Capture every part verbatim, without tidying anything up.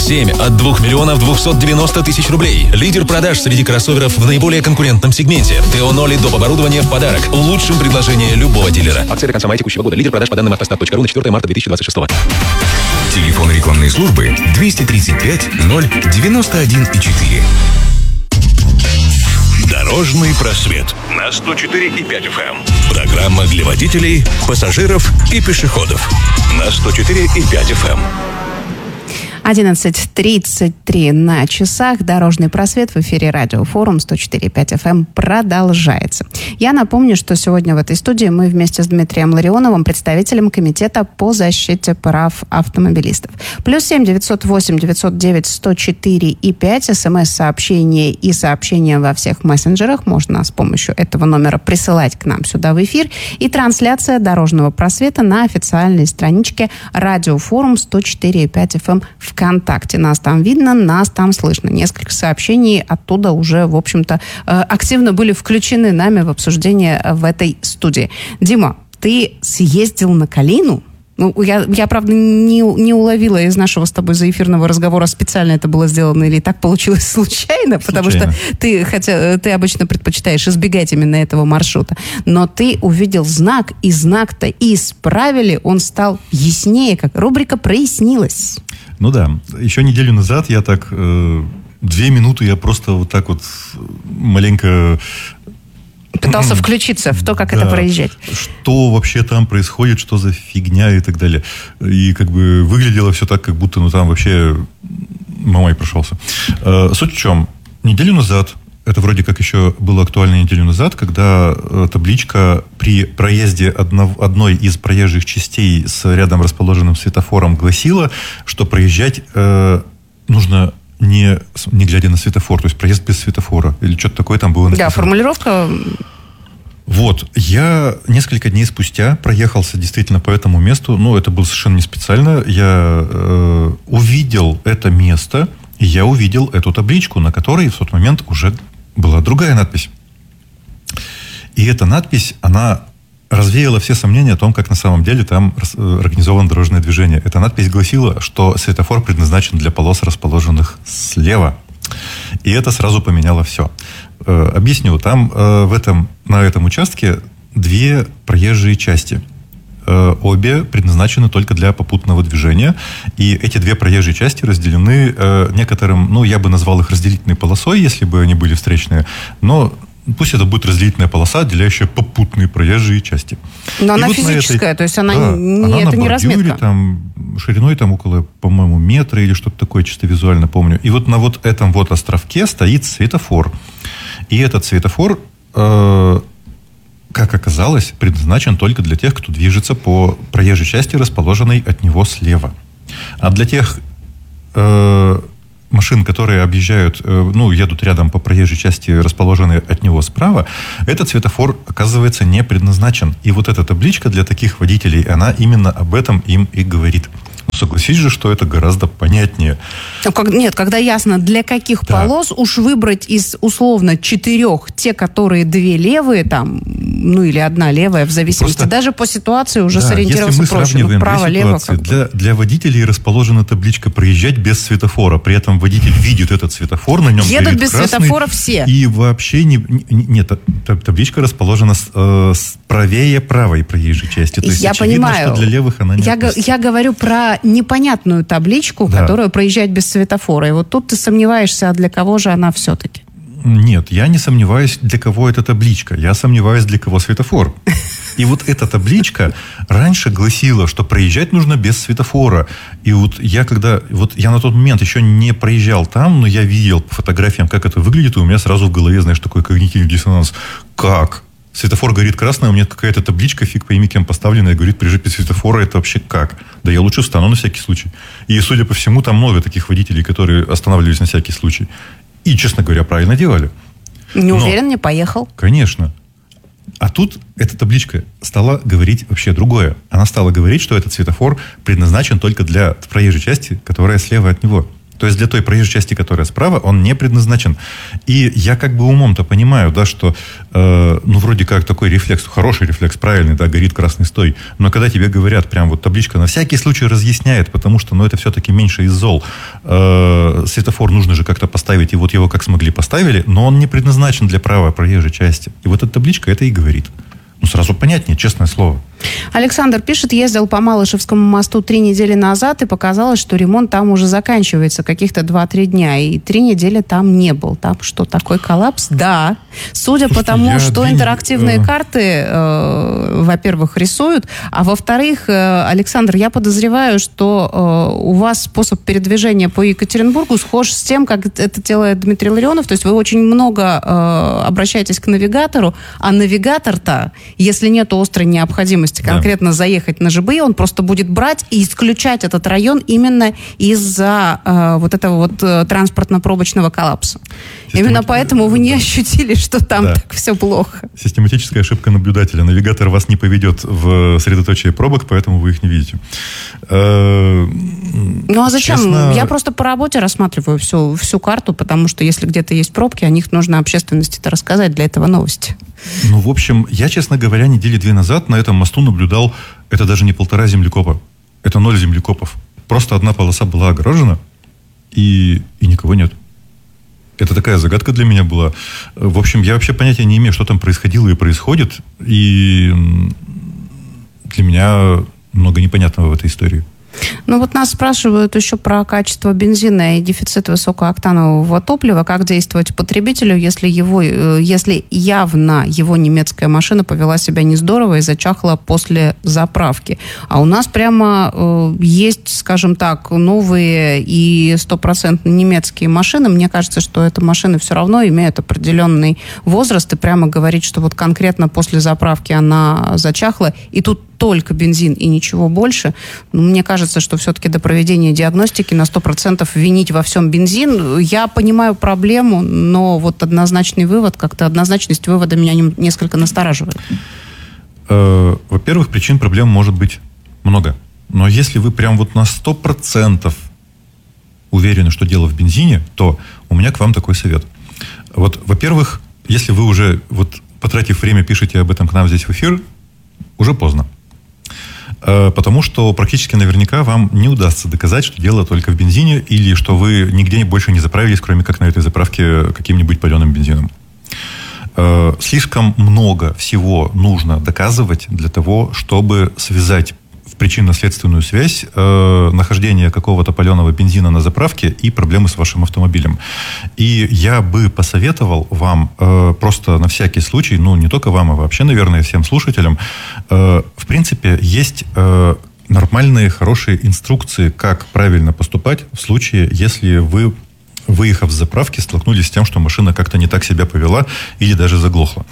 семь от двух миллионов двухсот девяноста тысяч рублей. Лидер продаж среди кроссоверов в наиболее конкурентном сегменте. Тео Ноли доп. Оборудование в подарок. Улучшим предложение любого дилера. Акция до конца мая текущего года. Лидер продаж по данным автостат точка ру на четвёртое марта две тысячи двадцать шестого. Телефон рекламной службы двести тридцать пять ноль девяносто один и четыре. Дорожный просвет на сто четыре и пять эф эм. Программа для водителей, пассажиров и пешеходов на сто четыре и пять эф эм. одиннадцать тридцать три на часах. Дорожный просвет в эфире Радиофорум сто четыре и пять эф эм продолжается. Я напомню, что сегодня в этой студии мы вместе с Дмитрием Ларионовым, представителем Комитета по защите прав автомобилистов. Плюс семь девятьсот восемь девятьсот девять сто четыре и пять. СМС-сообщения и сообщения во всех мессенджерах можно с помощью этого номера присылать к нам сюда в эфир. И трансляция Дорожного просвета на официальной страничке Радиофорум сто четыре и пять эф эм ВКонтакте. Нас там видно, нас там слышно. Несколько сообщений оттуда уже, в общем-то, активно были включены нами в обсуждение в этой студии. Дима, ты съездил на Калину? Ну, я, я правда, не, не уловила из нашего с тобой заэфирного разговора, специально это было сделано или так получилось случайно, потому случайно. Что ты, хотя ты обычно предпочитаешь избегать именно этого маршрута, но ты увидел знак, и знак-то исправили, он стал яснее, как рубрика «Прояснилась». Ну да, еще неделю назад я так, э, две минуты я просто вот так вот маленько... Пытался включиться в то, как да, это проезжать. Что вообще там происходит, что за фигня и так далее. И как бы выглядело все так, как будто ну там вообще мамай прошелся. Э, суть в чем? Неделю назад, это вроде как еще было актуально неделю назад, когда э, табличка при проезде одно, одной из проезжих частей с рядом расположенным светофором гласила, что проезжать э, нужно не, не глядя на светофор, то есть проезд без светофора. Или что-то такое там было написано. Да, формулировка... Вот, я несколько дней спустя проехался действительно по этому месту, но это было совершенно не специально. Я э, увидел это место, и я увидел эту табличку, на которой в тот момент уже была другая надпись. И эта надпись, она развеяла все сомнения о том, как на самом деле там организовано дорожное движение. Эта надпись гласила, что светофор предназначен для полос, расположенных слева. И это сразу поменяло все. Э, объясню. Там э, в этом, на этом участке две проезжие части. Э, обе предназначены только для попутного движения. И эти две проезжие части разделены э, некоторым, ну, я бы назвал их разделительной полосой, если бы они были встречные. Но пусть это будет разделительная полоса, отделяющая попутные проезжие части. Но и она вот физическая, этой, то есть она, да, не, она это на не разметка. Там, шириной там около, по-моему, метра или что-то такое, чисто визуально помню. И вот на вот этом вот островке стоит светофор. И этот светофор, э, как оказалось, предназначен только для тех, кто движется по проезжей части, расположенной от него слева. А для тех... Э, машин, которые объезжают, ну, едут рядом по проезжей части, расположенной от него справа, этот светофор, оказывается, не предназначен. И вот эта табличка для таких водителей, она именно об этом им и говорит. Ну, согласись же, что это гораздо понятнее. Ну, как, нет, когда ясно, для каких да. полос, уж выбрать из, условно, четырех, те, которые две левые, там, ну, или одна левая, в зависимости, просто, даже по ситуации уже да, сориентироваться проще. Ну, право, лево, как для, бы. Для водителей расположена табличка «Проезжать без светофора». При этом водитель видит этот светофор, на нем едут без красный, светофора все. И вообще не, не, нет, табличка расположена с, э, с правее правой проезжей части. То есть я очевидно, понимаю. Что для левых она не я, г- я говорю про непонятную табличку, да. которая проезжает без светофора. И вот тут ты сомневаешься, а для кого же она все-таки? Нет, я не сомневаюсь, для кого эта табличка. Я сомневаюсь, для кого светофор. И вот эта табличка раньше гласила, что проезжать нужно без светофора. И вот я когда... Вот я на тот момент еще не проезжал там, но я видел по фотографиям, как это выглядит, и у меня сразу в голове, знаешь, такой когнитивный диссонанс. Как? Светофор горит красный, а у меня какая-то табличка, фиг пойми кем поставленная, говорит, приезжай без светофора, это вообще как? Да я лучше встану на всякий случай. И, судя по всему, там много таких водителей, которые останавливались на всякий случай. И, честно говоря, правильно делали. Не уверен, не поехал. Конечно. А тут эта табличка стала говорить вообще другое. Она стала говорить, что этот светофор предназначен только для проезжей части, которая слева от него. То есть для той проезжей части, которая справа, он не предназначен. И я как бы умом-то понимаю, да, что, э, ну, вроде как такой рефлекс, хороший рефлекс, правильный, да, горит красный стой. Но когда тебе говорят, прям вот табличка на всякий случай разъясняет, потому что, ну, это все-таки меньше из зол. Э, светофор нужно же как-то поставить, и вот его как смогли поставили, но он не предназначен для правой проезжей части. И вот эта табличка это и говорит. Ну, сразу понятнее, честное слово. Александр пишет, ездил по Малышевскому мосту три недели назад, и показалось, что ремонт там уже заканчивается, каких-то два-три дня, и три недели там не был. Там что, такой коллапс? Да. Судя Слушайте, по тому, что две... интерактивные карты, э, во-первых, рисуют, а во-вторых, э, Александр, я подозреваю, что э, у вас способ передвижения по Екатеринбургу схож с тем, как это делает Дмитрий Ларионов, то есть вы очень много э, обращаетесь к навигатору, а навигатор-то, если нет острой необходимости конкретно да. заехать на ЖБ, он просто будет брать и исключать этот район именно из-за э, вот этого вот э, транспортно-пробочного коллапса. Системати... Именно поэтому вы не ощутили, что там да. так все плохо. Систематическая ошибка наблюдателя. Навигатор вас не поведет в средоточие пробок, поэтому вы их не видите. Ну а зачем? Честно... Я просто по работе рассматриваю всю, всю карту, потому что если где-то есть пробки, о них нужно общественности-то рассказать, для этого новости. Ну, в общем, я, честно говоря, недели две назад на этом мосту наблюдал, это даже не полтора землекопа, это ноль землекопов. Просто одна полоса была огорожена, и, и никого нет. Это такая загадка для меня была. В общем, я вообще понятия не имею, что там происходило и происходит, и для меня много непонятного в этой истории. Ну вот нас спрашивают еще про качество бензина и дефицит высокооктанового топлива. Как действовать потребителю, если, его, если явно его немецкая машина повела себя не здорово и зачахла после заправки? А у нас прямо э, есть, скажем так, новые и стопроцентно немецкие машины. Мне кажется, что эта машина все равно имеет определенный возраст. И прямо говорить, что вот конкретно после заправки она зачахла, и тут только бензин и ничего больше. Ну, мне кажется, что все-таки до проведения диагностики на сто процентов винить во всем бензин. Я понимаю проблему, но вот однозначный вывод, как-то однозначность вывода меня несколько настораживает. Во-первых, причин проблем может быть много. Но если вы прям вот на сто процентов уверены, что дело в бензине, то у меня к вам такой совет. Вот, во-первых, если вы уже, вот, потратив время, пишете об этом к нам здесь в эфир, уже поздно. Потому что практически наверняка вам не удастся доказать, что дело только в бензине или что вы нигде больше не заправились, кроме как на этой заправке каким-нибудь паленым бензином. Слишком много всего нужно доказывать для того, чтобы связать в причинно-следственную связь э, нахождения какого-то паленого бензина на заправке и проблемы с вашим автомобилем. И я бы посоветовал вам э, просто на всякий случай, ну, не только вам, а вообще, наверное, всем слушателям, э, в принципе, есть э, нормальные, хорошие инструкции, как правильно поступать в случае, если вы, выехав с заправки, столкнулись с тем, что машина как-то не так себя повела или даже заглохла.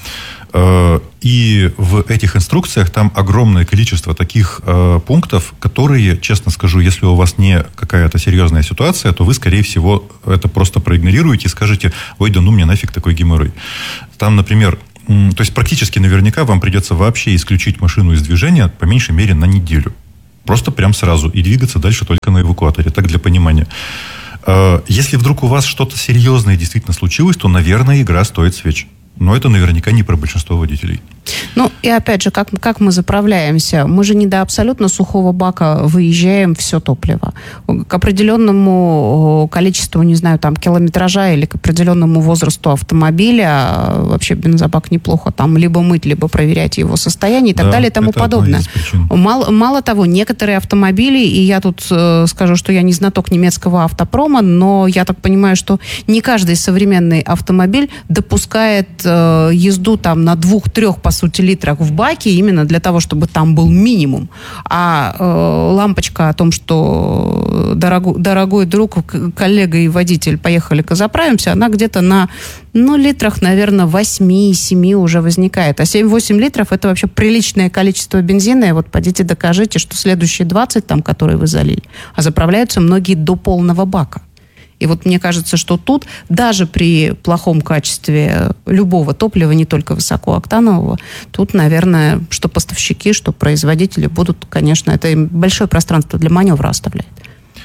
И в этих инструкциях там огромное количество таких э, пунктов, которые, честно скажу, если у вас не какая-то серьезная ситуация, то вы, скорее всего, это просто проигнорируете и скажете: ой, да ну мне нафиг такой геморрой. Там, например, м, то есть практически наверняка вам придется вообще исключить машину из движения по меньшей мере на неделю. Просто прям сразу. И двигаться дальше только на эвакуаторе. Так, для понимания. Э, если вдруг у вас что-то серьезное действительно случилось, то, наверное, игра стоит свеч. Но это наверняка не про большинство водителей. Ну, и опять же, как, как мы заправляемся? Мы же не до абсолютно сухого бака выезжаем все топливо. К определенному количеству, не знаю, там, километража или к определенному возрасту автомобиля вообще бензобак неплохо там либо мыть, либо проверять его состояние и так да, далее и тому подобное. Мало, мало того, некоторые автомобили, и я тут э, скажу, что я не знаток немецкого автопрома, но я так понимаю, что не каждый современный автомобиль допускает э, езду там на двух-трех, по сути, литрах в баке именно для того, чтобы там был минимум. А э, лампочка о том, что дорогой, дорогой друг, коллега и водитель, поехали-ка заправимся, она где-то на, ну, литрах, наверное, восемь-семь уже возникает. А семь-восемь литров — это вообще приличное количество бензина. И вот пойдите докажите, что следующие двадцать, там, которые вы залили, а заправляются многие до полного бака. И вот мне кажется, что тут даже при плохом качестве любого топлива, не только высокооктанового, тут, наверное, что поставщики, что производители будут, конечно, это им большое пространство для маневра оставляет.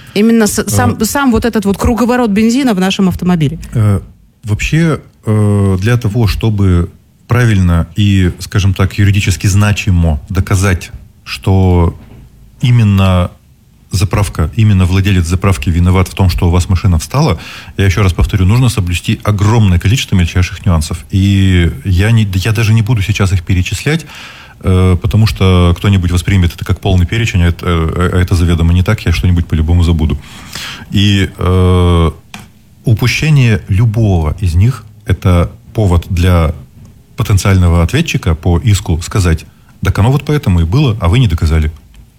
Именно с, сам, а, сам вот этот вот круговорот бензина в нашем автомобиле. А, вообще, а, для того, чтобы правильно и, скажем так, юридически значимо доказать, что именно заправка, именно владелец заправки виноват в том, что у вас машина встала, я еще раз повторю, нужно соблюсти огромное количество мельчайших нюансов. И я, не, я даже не буду сейчас их перечислять, э, потому что кто-нибудь воспримет это как полный перечень, а это, а это заведомо не так, я что-нибудь по-любому забуду. И э, упущение любого из них – это повод для потенциального ответчика по иску сказать: так оно вот поэтому и было, а вы не доказали.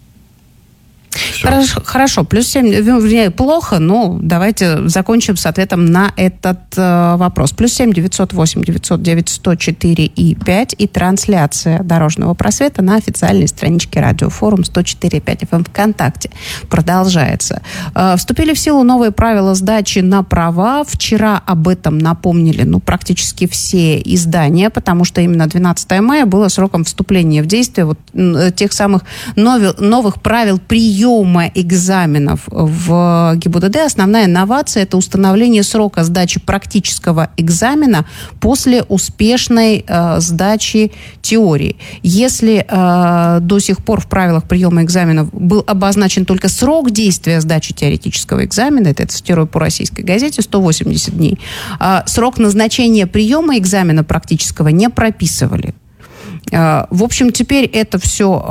Хорошо, хорошо, плюс семь, вернее, плохо, но давайте закончим с ответом на этот э, вопрос. Плюс семь девятьсот восемь девятьсот девять сто четыре и пять и трансляция «Дорожного просвета» на официальной страничке Радиофорум сто четыре и пять эф эм ВКонтакте продолжается. Э, вступили в силу новые правила сдачи на права. Вчера об этом напомнили, ну, практически все издания, потому что именно двенадцатое мая было сроком вступления в действие вот э, тех самых нови- новых правил приема экзаменов в ГИБДД. Основная новация – это установление срока сдачи практического экзамена после успешной э, сдачи теории. Если э, до сих пор в правилах приема экзаменов был обозначен только срок действия сдачи теоретического экзамена, это я цитирую по «Российской газете», сто восемьдесят дней, э, срок назначения приема экзамена практического не прописывали. В общем, теперь это все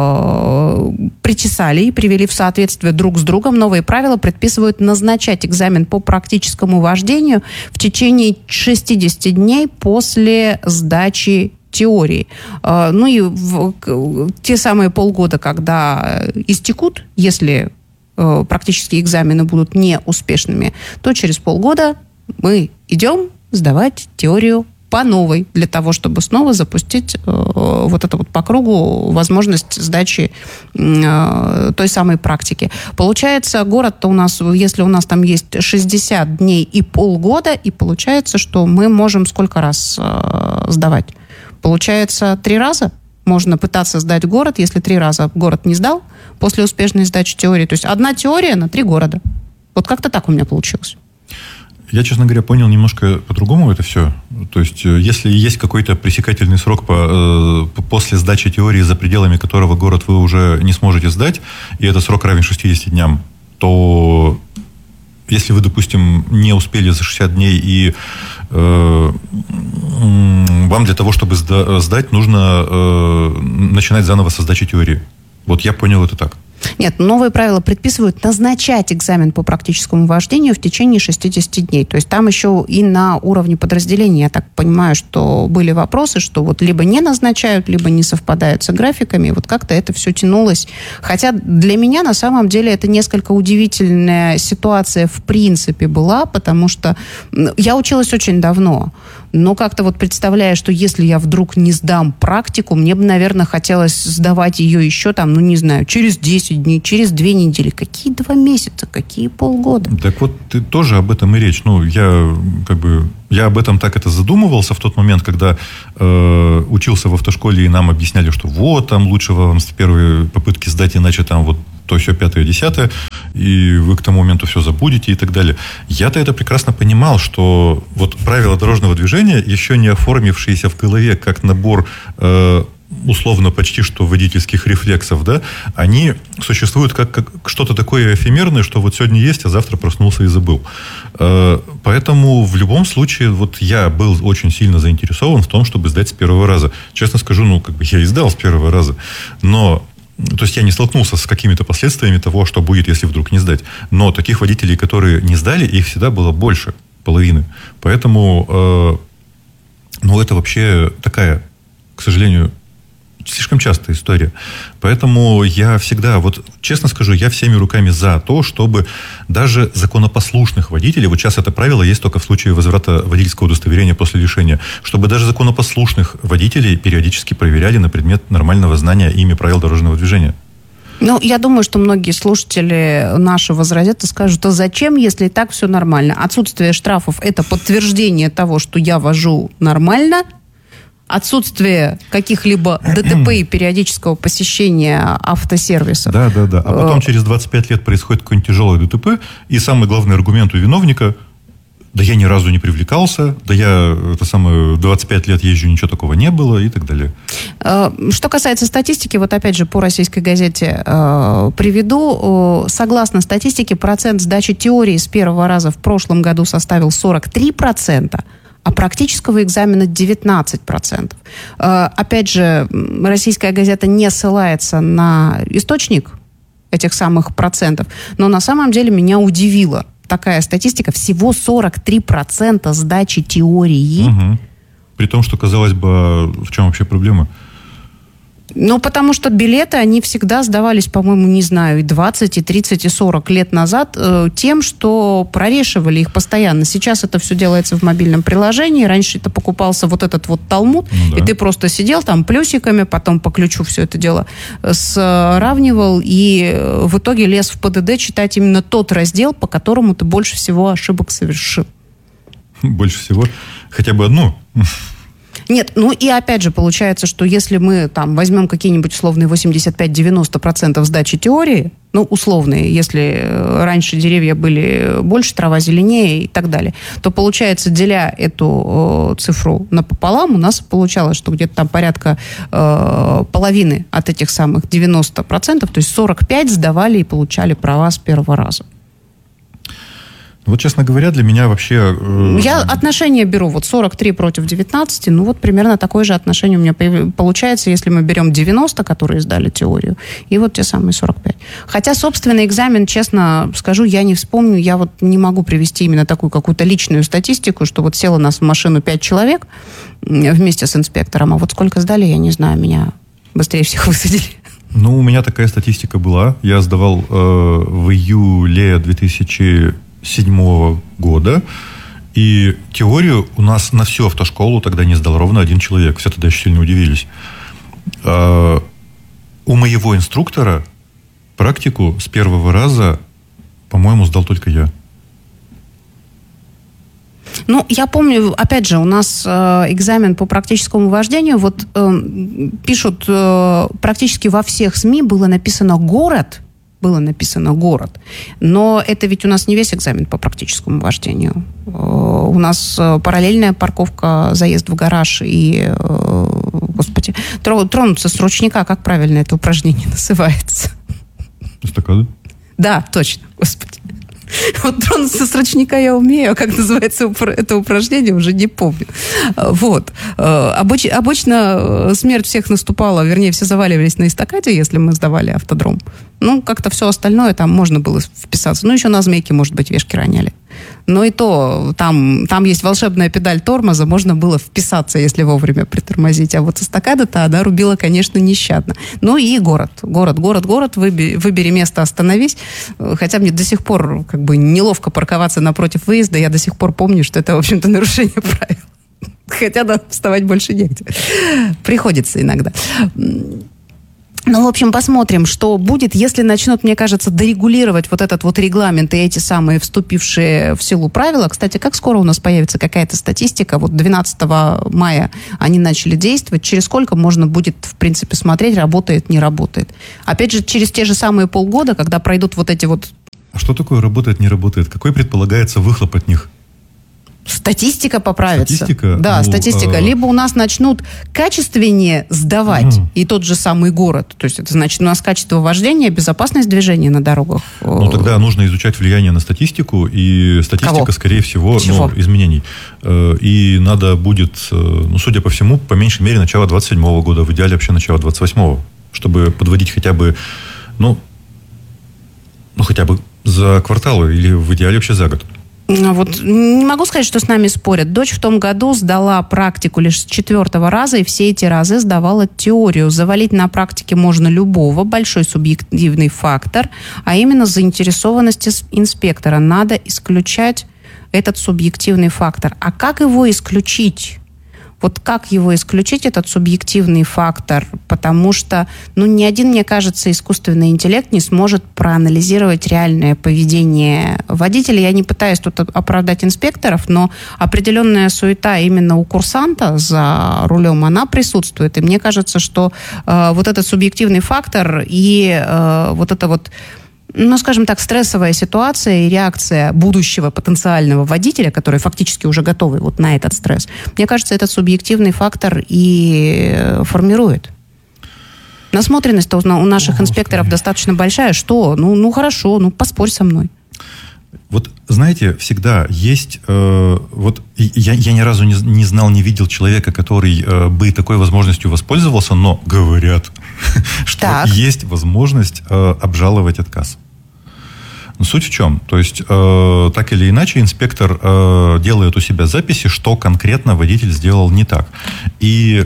э, причесали и привели в соответствие друг с другом. Новые правила предписывают назначать экзамен по практическому вождению в течение шестьдесят дней после сдачи теории. Э, ну и в, в, те самые полгода, когда истекут, если э, практические экзамены будут неуспешными, то через полгода мы идем сдавать теорию по новой, для того, чтобы снова запустить э, вот это вот по кругу возможность сдачи э, той самой практики. Получается, город-то у нас, если у нас там есть шестьдесят дней и полгода, и получается, что мы можем сколько раз э, сдавать? Получается, три раза? Можно пытаться сдать город, если три раза город не сдал после успешной сдачи теории. То есть одна теория на три города. Вот как-то так у меня получилось. Я, честно говоря, понял немножко по-другому это все. То есть, если есть какой-то пресекательный срок по, э, после сдачи теории, за пределами которого город вы уже не сможете сдать, и этот срок равен шестидесяти дням, то если вы, допустим, не успели за шестьдесят дней, и э, вам для того, чтобы сда- сдать, нужно э, начинать заново со сдачи теории. Вот я понял это так. Нет, новые правила предписывают назначать экзамен по практическому вождению в течение шестидесяти дней. То есть там еще и на уровне подразделения, я так понимаю, что были вопросы, что вот либо не назначают, либо не совпадают с графиками. Вот как-то это все тянулось. Хотя для меня на самом деле это несколько удивительная ситуация в принципе была, потому что я училась очень давно. Но как-то вот представляя, что если я вдруг не сдам практику, мне бы, наверное, хотелось сдавать ее еще там, ну, не знаю, через десять дней, через две недели. Какие два месяца, какие полгода? Так вот, ты тоже об этом и речь. Ну, я как бы... Я об этом так это задумывался в тот момент, когда э, учился в автошколе, и нам объясняли, что вот, там лучше вам с первой попытки сдать, иначе там вот то все пятое, десятое, и вы к тому моменту все забудете и так далее. Я-то это прекрасно понимал, что вот правила дорожного движения, еще не оформившиеся в голове как набор э, условно почти что водительских рефлексов, да, они существуют как, как что-то такое эфемерное, что вот сегодня есть, а завтра проснулся и забыл. Э, поэтому в любом случае вот я был очень сильно заинтересован в том, чтобы сдать с первого раза. Честно скажу, ну, как бы я и сдал с первого раза, но то есть я не столкнулся с какими-то последствиями того, что будет, если вдруг не сдать. Но таких водителей, которые не сдали, их всегда было больше половины. Поэтому, э, ну, это вообще такая, к сожалению, слишком частая история. Поэтому я всегда, вот честно скажу, я всеми руками за то, чтобы даже законопослушных водителей, вот сейчас это правило есть только в случае возврата водительского удостоверения после лишения, чтобы даже законопослушных водителей периодически проверяли на предмет нормального знания ими правил дорожного движения. Ну, я думаю, что многие слушатели наши возразят и скажут, а зачем, если и так все нормально? Отсутствие штрафов – это подтверждение того, что я вожу нормально. отсутствие каких-либо ДТП и периодического посещения автосервисов. Да, да, да. А потом через двадцать пять лет происходит какое-нибудь тяжелое ДТП, и самый главный аргумент у виновника: да я ни разу не привлекался, да я это самое, двадцать пять лет езжу, ничего такого не было, и так далее. Что касается статистики, вот опять же по «Российской газете» э, приведу. Согласно статистике, процент сдачи теории с первого раза в прошлом году составил сорок три процента, а практического экзамена девятнадцать процентов. Э, опять же, «Российская газета» не ссылается на источник этих самых процентов, но на самом деле меня удивило. Такая статистика, всего сорок три процента сдачи теории. Угу. При том, что, казалось бы, в чем вообще проблема? Ну, потому что билеты, они всегда сдавались, по-моему, не знаю, и двадцать, и тридцать, и сорок лет назад э, тем, что прорешивали их постоянно. Сейчас это все делается в мобильном приложении. Раньше это покупался вот этот вот талмуд, ну, да. И ты просто сидел там плюсиками, потом по ключу все это дело сравнивал, и в итоге лез в ПДД читать именно тот раздел, по которому ты больше всего ошибок совершил. Больше всего? Хотя бы одну? Нет, ну и опять же получается, что если мы там возьмем какие-нибудь условные восемьдесят пять - девяносто процентов сдачи теории, ну условные, если раньше деревья были больше, трава зеленее и так далее, то получается, деля эту э, цифру напополам, у нас получалось, что где-то там порядка э, половины от этих самых девяноста процентов, то есть сорок пять сдавали и получали права с первого раза. Вот, честно говоря, для меня вообще... Э... Я отношение беру, вот сорок три против девятнадцати, ну вот примерно такое же отношение у меня получается, если мы берем девяносто, которые сдали теорию, и вот те самые сорок пять. Хотя, собственно, экзамен, честно скажу, я не вспомню, я вот не могу привести именно такую какую-то личную статистику, что вот село нас в машину пять человек вместе с инспектором, а вот сколько сдали, я не знаю, меня быстрее всех высадили. Ну, у меня такая статистика была. Я сдавал э, в июле две тысячи седьмого года, и теорию у нас на всю автошколу тогда не сдал ровно один человек. Все тогда очень сильно удивились. А, у моего инструктора практику с первого раза, по-моему, сдал только я. Ну, я помню, опять же, у нас э, экзамен по практическому вождению, вот э, пишут, э, практически во всех СМИ было написано «город», было написано «город». Но это ведь у нас не весь экзамен по практическому вождению. У нас параллельная парковка, заезд в гараж и, господи, тронуться с ручника, как правильно это упражнение называется? Эстакада? Да, точно, господи. Вот тронуться с ручника я умею, а как называется это упражнение, уже не помню. Вот. Обыч, обычно смерть всех наступала, вернее, все заваливались на эстакаде, если мы сдавали автодром. Ну, как-то все остальное там можно было вписаться. Ну, еще на змейке, может быть, вешки роняли. Но и то, там, там есть волшебная педаль тормоза, можно было вписаться, если вовремя притормозить. А вот эстакада-то, она рубила, конечно, нещадно. Ну и город. Город, город, город. Выбери, выбери место, остановись. Хотя мне до сих пор как бы неловко парковаться напротив выезда. Я до сих пор помню, что это, в общем-то, нарушение правил. Хотя да, вставать больше негде. Приходится иногда. Ну, в общем, посмотрим, что будет, если начнут, мне кажется, дорегулировать вот этот вот регламент и эти самые вступившие в силу правила. Кстати, как скоро у нас появится какая-то статистика? Вот двенадцатого мая они начали действовать. Через сколько можно будет, в принципе, смотреть, работает, не работает? Опять же, через те же самые полгода, когда пройдут вот эти вот... А что такое работает, не работает? Какой предполагается выхлоп от них? Статистика поправится. Статистика? Да, ну, статистика. А... Либо у нас начнут качественнее сдавать, mm. и тот же самый город. То есть это значит, у нас качество вождения, безопасность движения на дорогах. Ну, тогда нужно изучать влияние на статистику, и статистика, Кого? скорее всего, ну, изменений. И надо будет, ну, судя по всему, по меньшей мере, начало двадцать седьмого года, в идеале вообще начало двадцать восьмого, чтобы подводить хотя бы, ну, ну, хотя бы за кварталы, или в идеале вообще за год. Вот не могу сказать, что с нами спорят. Дочь в том году сдала практику лишь с четвертого раза, и все эти разы сдавала теорию. Завалить на практике можно любого, большой субъективный фактор, а именно заинтересованности инспектора. Надо исключать этот субъективный фактор. А как его исключить? Вот как его исключить, этот субъективный фактор? Потому что, ну, ни один, мне кажется, искусственный интеллект не сможет проанализировать реальное поведение водителя. Я не пытаюсь тут оправдать инспекторов, но определенная суета именно у курсанта за рулем, она присутствует. И мне кажется, что э, вот этот субъективный фактор и э, вот это вот, ну, скажем так, стрессовая ситуация и реакция будущего потенциального водителя, который фактически уже готовый вот на этот стресс, мне кажется, этот субъективный фактор и формирует. Насмотренность у наших О, инспекторов Господи. достаточно большая. Что? Ну, ну, хорошо, ну, поспорь со мной. Вот, знаете, всегда есть... Э, вот я, я ни разу не, не знал, не видел человека, который э, бы такой возможностью воспользовался, но говорят, что так. есть возможность э, обжаловать отказ. Но суть в чем? То есть, э, так или иначе, инспектор э, делает у себя записи, что конкретно водитель сделал не так. И...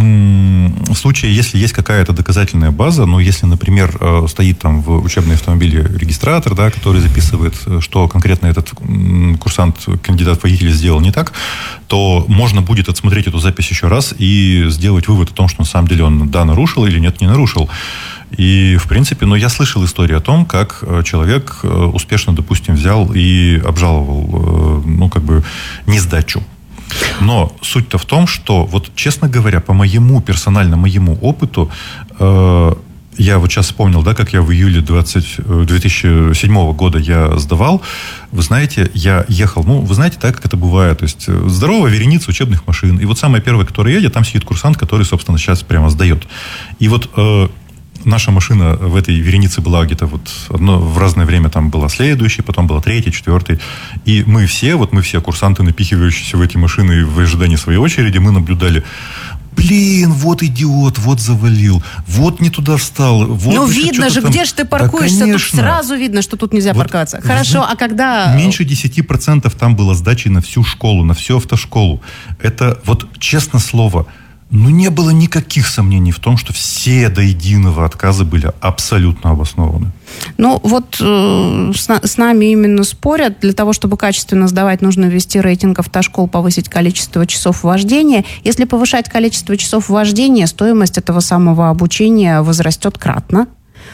В случае, если есть какая-то доказательная база, ну, если, например, стоит там в учебном автомобиле регистратор, да, который записывает, что конкретно этот курсант, кандидат в водителя сделал не так, то можно будет отсмотреть эту запись еще раз и сделать вывод о том, что на самом деле он, да, нарушил или нет, не нарушил. И, в принципе, ну, я слышал историю о том, как человек успешно, допустим, взял и обжаловал, ну, как бы, несдачу. Но суть-то в том, что, вот, честно говоря, по моему, персонально моему опыту, э, я вот сейчас вспомнил, да, как я в июле две тысячи седьмого года я сдавал. Вы знаете, я ехал, ну, вы знаете, так, как это бывает. То есть, здоровая вереница учебных машин. И вот самая первая, которая едет, там сидит курсант, который, собственно, сейчас прямо сдает. И вот... Э, наша машина в этой веренице была где-то вот одно, в разное время там была следующая, потом была третья, четвертая. И мы все, вот мы все курсанты, напихивающиеся в эти машины в ожидании своей очереди, мы наблюдали. Блин, вот идиот, вот завалил, вот не туда встал. Вот ну, видно же, там... где же ты паркуешься, да, тут сразу видно, что тут нельзя вот, парковаться. Хорошо, а когда... Меньше десять процентов там было сдачи на всю школу, на всю автошколу. Это вот, честное слово... Ну, не было никаких сомнений в том, что все до единого отказы были абсолютно обоснованы. Ну, вот э, с, с нами именно спорят. Для того, чтобы качественно сдавать, нужно ввести рейтинг автошкол, повысить количество часов вождения. Если повышать количество часов вождения, стоимость этого самого обучения возрастет кратно.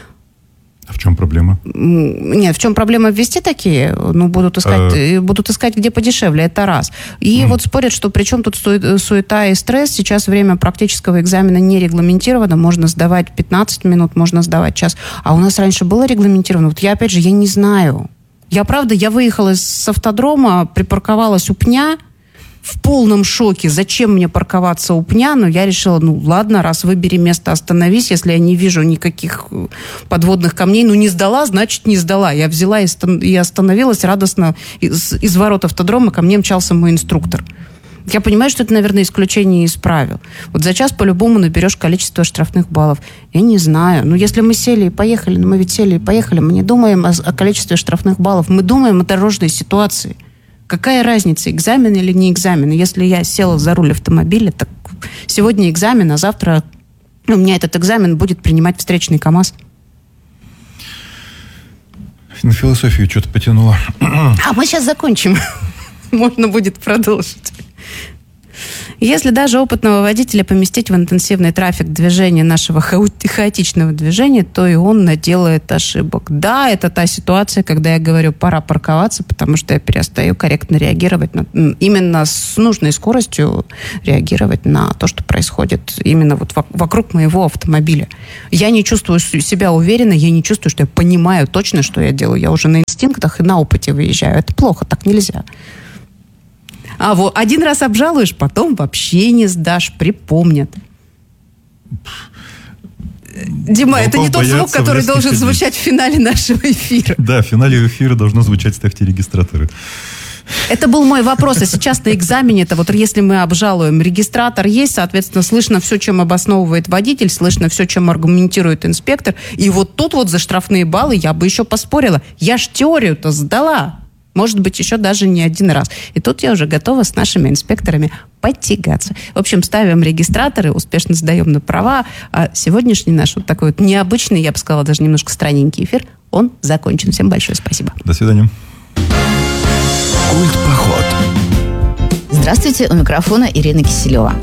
А в чем проблема? Нет, в чем проблема ввести такие? Ну, будут искать, а... будут искать где подешевле, это раз. И mm. вот спорят, что при чем тут суета и стресс. Сейчас время практического экзамена не регламентировано. Можно сдавать пятнадцать минут, можно сдавать час. А у нас раньше было регламентировано? Вот я, опять же, я не знаю. Я, правда, я выехала с автодрома, припарковалась у пня, в полном шоке, зачем мне парковаться у пня, но я решила, ну ладно, раз выбери место, остановись, если я не вижу никаких подводных камней, ну не сдала, значит не сдала. Я взяла и остановилась радостно, из, из ворот автодрома ко мне мчался мой инструктор. Я понимаю, что это, наверное, исключение из правил. Вот за час по-любому наберешь количество штрафных баллов. Я не знаю. Ну, если мы сели и поехали, ну мы ведь сели и поехали, мы не думаем о, о количестве штрафных баллов, мы думаем о дорожной ситуации. Какая разница, экзамен или не экзамен? Если я села за руль автомобиля, так сегодня экзамен, а завтра у меня этот экзамен будет принимать встречный КамАЗ. На философию что-то потянуло. А мы сейчас закончим. Можно будет продолжить. Если даже опытного водителя поместить в интенсивный трафик движения нашего хаотичного движения, то и он наделает ошибок. Да, это та ситуация, когда я говорю, пора парковаться, потому что я перестаю корректно реагировать, на, именно с нужной скоростью реагировать на то, что происходит именно вот вокруг моего автомобиля. Я не чувствую себя уверенно, я не чувствую, что я понимаю точно, что я делаю. Я уже на инстинктах и на опыте выезжаю. Это плохо, так нельзя. А вот один раз обжалуешь, потом вообще не сдашь, припомнят. Дима, Волков это не тот звук, который должен ходить. Звучать в финале нашего эфира. Да, в финале эфира должно звучать «Ставьте регистраторы». Это был мой вопрос. А сейчас на экзамене, это вот если мы обжалуем, регистратор есть, соответственно, слышно все, чем обосновывает водитель, слышно все, чем аргументирует инспектор. И вот тут вот за штрафные баллы я бы еще поспорила. Я ж теорию-то сдала. Может быть, еще даже не один раз. И тут я уже готова с нашими инспекторами подтягаться. В общем, ставим регистраторы, успешно сдаем на права. А сегодняшний наш вот такой вот необычный, я бы сказала, даже немножко странненький эфир, он закончен. Всем большое спасибо. До свидания. Культпоход. Здравствуйте, у микрофона Ирина Киселева.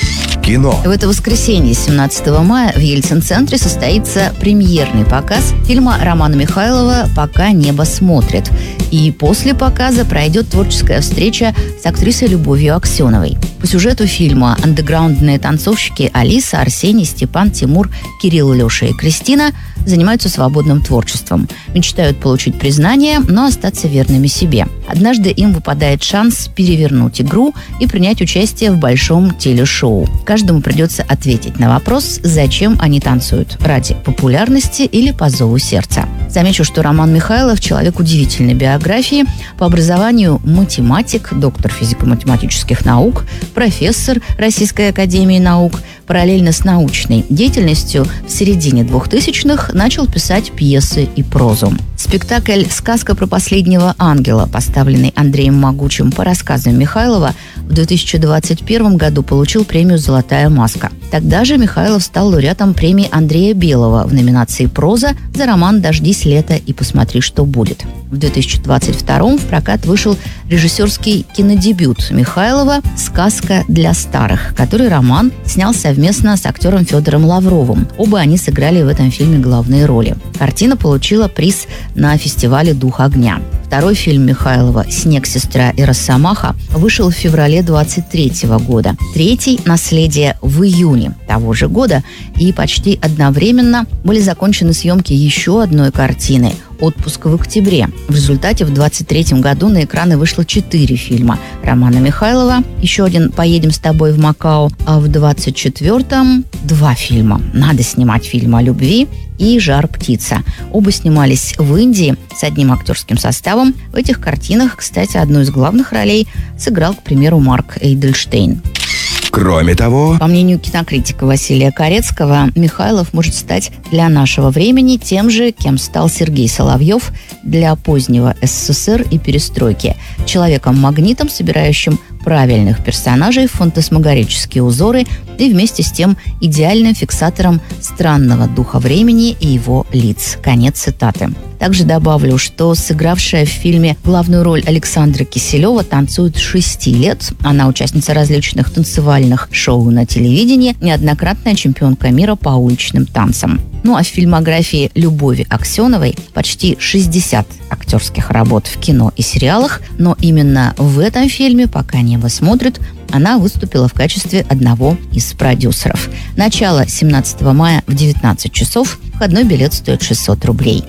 Кино. В это воскресенье, семнадцатого мая, в Ельцин-центре состоится премьерный показ фильма Романа Михайлова «Пока небо смотрит». И после показа пройдет творческая встреча с актрисой Любовью Аксеновой. По сюжету фильма андеграундные танцовщики Алиса, Арсений, Степан, Тимур, Кирилл, Леша и Кристина занимаются свободным творчеством. Мечтают получить признание, но остаться верными себе. Однажды им выпадает шанс перевернуть игру и принять участие в большом телешоу. Каждому придется ответить на вопрос, зачем они танцуют – ради популярности или по зову сердца. Замечу, что Роман Михайлов – человек удивительной биографии. По образованию математик, доктор физико-математических наук, профессор Российской академии наук. Параллельно с научной деятельностью в середине двухтысячных начал писать пьесы и прозу. Спектакль «Сказка про последнего ангела», поставленный Андреем Могучим по рассказам Михайлова, в две тысячи двадцать первом году получил премию «Золотая маска». Тогда же Михайлов стал лауреатом премии Андрея Белого в номинации «Проза» за роман «Дождись лета и посмотри, что будет». В две тысячи двадцать втором в прокат вышел режиссерский кинодебют Михайлова «Сказка для старых», который роман снял совместно с актером Федором Лавровым. Оба они сыграли в этом фильме главные роли. Картина получила приз на фестивале «Дух огня». Второй фильм Михайлова «Снег, сестра и росомаха» вышел в феврале двадцать третьего года. Третий «Наследие» в июне того же года. И почти одновременно были закончены съемки еще одной картины «Отпуск в октябре». В результате в двадцать третьем году на экраны вышло четыре фильма Романа Михайлова. Еще один «Поедем с тобой в Макао». А в двадцать четвертом два фильма «Надо снимать фильм о любви» и «Жар птица». Оба снимались в Индии с одним актерским составом. В этих картинах, кстати, одну из главных ролей сыграл, к примеру, Марк Эйдельштейн. Кроме того, по мнению кинокритика Василия Корецкого, Михайлов может стать для нашего времени тем же, кем стал Сергей Соловьев для позднего СССР и перестройки. Человеком-магнитом, собирающим правильных персонажей в фантасмагорические узоры и вместе с тем идеальным фиксатором странного духа времени и его лиц. Конец цитаты. Также добавлю, что сыгравшая в фильме главную роль Александра Киселева танцует с шести лет. Она участница различных танцевальных шоу на телевидении, неоднократная чемпионка мира по уличным танцам. Ну а в фильмографии Любови Аксеновой почти шестьдесят актерских работ в кино и сериалах, но именно в этом фильме «Пока небо смотрит» она выступила в качестве одного из продюсеров. Начало семнадцатого мая в девятнадцать часов. Входной билет стоит шестьсот рублей.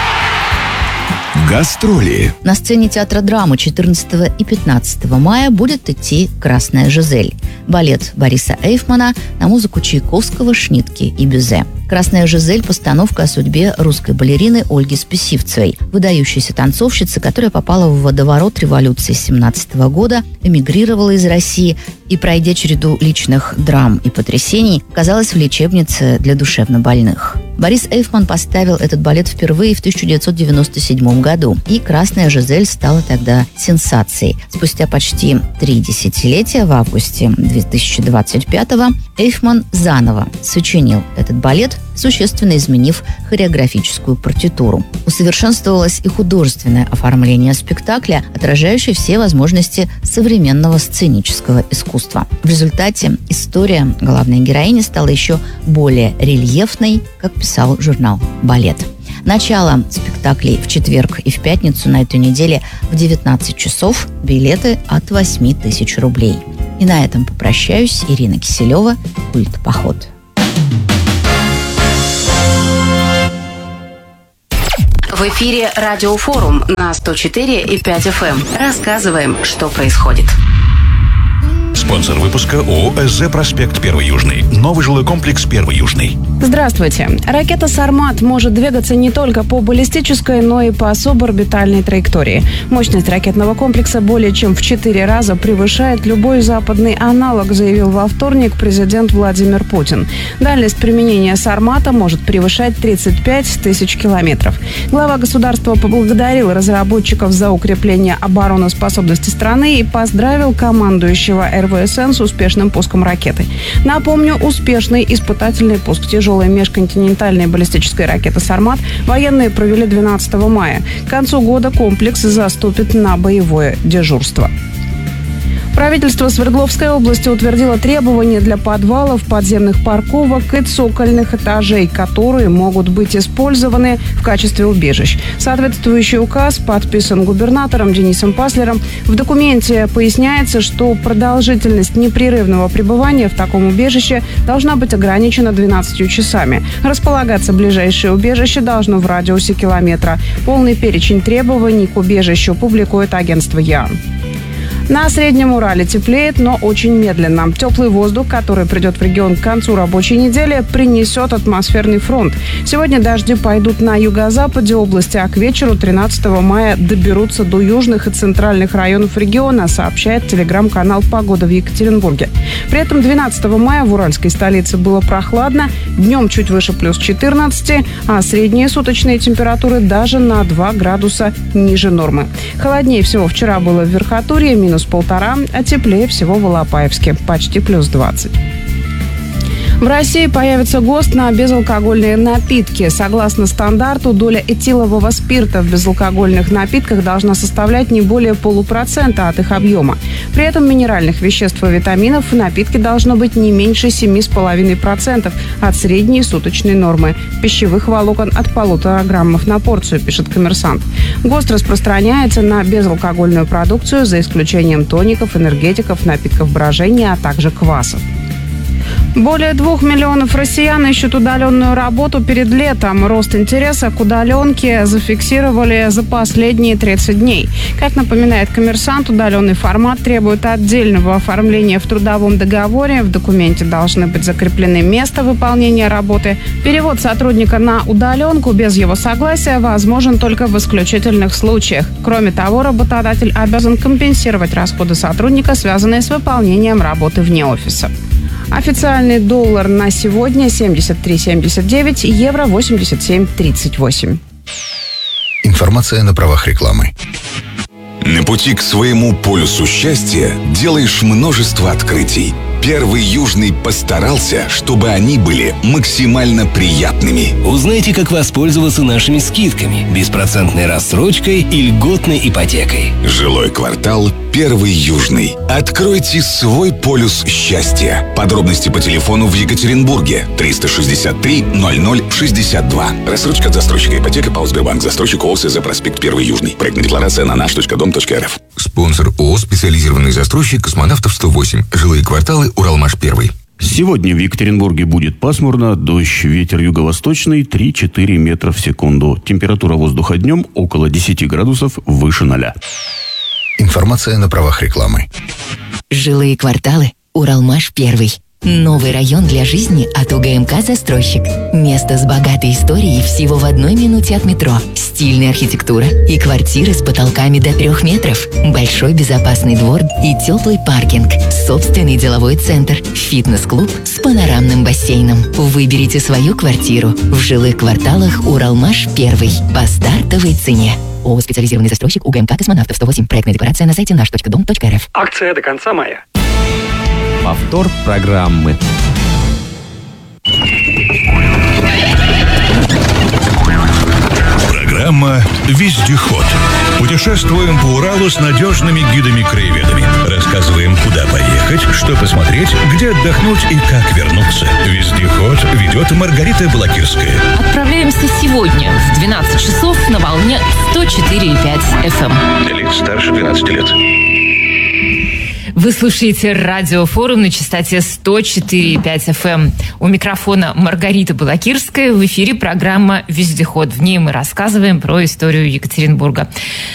гастроли. На сцене театра драмы четырнадцатого и пятнадцатого мая будет идти «Красная Жизель». Балет Бориса Эйфмана на музыку Чайковского, Шнитке и Бюзе. «Красная Жизель» – постановка о судьбе русской балерины Ольги Списивцевой, выдающейся танцовщицы, которая попала в водоворот революции семнадцатого года, эмигрировала из России и, пройдя череду личных драм и потрясений, оказалась в лечебнице для душевнобольных. Борис Эйфман поставил этот балет впервые в тысяча девятьсот девяносто седьмом году, и «Красная Жизель» стала тогда сенсацией. Спустя почти три десятилетия, в августе две тысячи двадцать пятого, Эйфман заново сочинил этот балет, существенно изменив хореографическую партитуру. Усовершенствовалось и художественное оформление спектакля, отражающее все возможности современного сценического искусства. В результате история главной героини стала еще более рельефной, как писал журнал «Балет». Начало спектаклей в четверг и в пятницу на этой неделе в девятнадцать часов. Билеты от восемь тысяч рублей. И на этом попрощаюсь. Ирина Киселева, «Культ Поход». В эфире Радиофорум на сто четыре и пять эф эм. Рассказываем, что происходит. Спонсор выпуска ООО «СЗ Проспект Первый Южный». Новый жилой комплекс Первый Южный. Здравствуйте. Ракета «Сармат» может двигаться не только по баллистической, но и по суборбитальной траектории. Мощность ракетного комплекса более чем в четыре раза превышает любой западный аналог, заявил во вторник президент Владимир Путин. Дальность применения «Сармата» может превышать тридцать пять тысяч километров. Глава государства поблагодарил разработчиков за укрепление обороноспособности страны и поздравил командующего эр вэ эс эн с успешным пуском ракеты. Напомню, успешный испытательный пуск тяжелой межконтинентальной баллистической ракеты «Сармат» военные провели двенадцатого мая. К концу года комплекс заступит на боевое дежурство. Правительство Свердловской области утвердило требования для подвалов, подземных парковок и цокольных этажей, которые могут быть использованы в качестве убежищ. Соответствующий указ подписан губернатором Денисом Паслером. В документе поясняется, что продолжительность непрерывного пребывания в таком убежище должна быть ограничена двенадцатью часами. Располагаться ближайшее убежище должно в радиусе километра. Полный перечень требований к убежищу публикует агентство ЯН. На Среднем Урале теплеет, но очень медленно. Теплый воздух, который придет в регион к концу рабочей недели, принесет атмосферный фронт. Сегодня дожди пойдут на юго-западе области, а к вечеру тринадцатого мая доберутся до южных и центральных районов региона, сообщает телеграм-канал «Погода» в Екатеринбурге. При этом двенадцатого мая в уральской столице было прохладно, днем чуть выше плюс четырнадцать, а средние суточные температуры даже на два градуса ниже нормы. Холоднее всего вчера было в Верхотурье, минус полтора, а теплее всего в Алапаевске, почти плюс двадцать. В России появится ГОСТ на безалкогольные напитки. Согласно стандарту, доля этилового спирта в безалкогольных напитках должна составлять не более полупроцента от их объема. При этом минеральных веществ и витаминов в напитке должно быть не меньше семи с половиной процентов от средней суточной нормы. Пищевых волокон от полутора граммов на порцию, пишет «Коммерсант». ГОСТ распространяется на безалкогольную продукцию за исключением тоников, энергетиков, напитков брожения, а также квасов. Более двух миллионов россиян ищут удаленную работу перед летом. Рост интереса к удаленке зафиксировали за последние тридцать дней. Как напоминает «Коммерсант», удаленный формат требует отдельного оформления в трудовом договоре. В документе должны быть закреплены место выполнения работы. Перевод сотрудника на удаленку без его согласия возможен только в исключительных случаях. Кроме того, работодатель обязан компенсировать расходы сотрудника, связанные с выполнением работы вне офиса. Официальный доллар на сегодня семьдесят три семьдесят девять, евро восемьдесят семь тридцать восемь. Информация на правах рекламы. На пути к своему полюсу счастья делаешь множество открытий. Первый Южный постарался, чтобы они были максимально приятными. Узнайте, как воспользоваться нашими скидками, беспроцентной рассрочкой и льготной ипотекой. Жилой квартал «Первый Южный». Откройте свой полюс счастья. Подробности по телефону в Екатеринбурге триста шестьдесят три ноль ноль шестьдесят два. Рассрочка от застройщика ипотека ПАО «Сбербанк». Застройщик ООО СЗ «Проспект Первый Южный». Проектная декларация на наш точка дом точка эр эф. Спонсор ООО «Специализированный застройщик Космонавтов сто восемь». Жилые кварталы «Уралмаш первый». Сегодня в Екатеринбурге будет пасмурно, дождь, ветер юго-восточный три-четыре метра в секунду. Температура воздуха днем около десяти градусов выше ноля. Информация на правах рекламы. Жилые кварталы «Уралмаш первый». Новый район для жизни от УГМК «Застройщик». Место с богатой историей всего в одной минуте от метро. Стильная архитектура и квартиры с потолками до трех метров. Большой безопасный двор и теплый паркинг. Собственный деловой центр. Фитнес-клуб с панорамным бассейном. Выберите свою квартиру в жилых кварталах «Уралмаш первый» по стартовой цене. ООО «Специализированный застройщик» УГМК «Космонавтов сто восемь». Проектная декларация на сайте наш точка дом точка эр эф. Акция до конца мая. Повтор программы. Программа «Вездеход». Путешествуем по Уралу с надежными гидами-краеведами. Рассказываем, куда поехать, что посмотреть, где отдохнуть и как вернуться. «Вездеход» ведет Маргарита Балакирская. Отправляемся сегодня в двенадцать часов на волне сто четыре и пять эф эм. Для лиц старше двенадцати лет. Вы слушаете радиофорум на частоте сто четыре и пять эф эм. У микрофона Маргарита Балакирская. В эфире программа «Вездеход». В ней мы рассказываем про историю Екатеринбурга.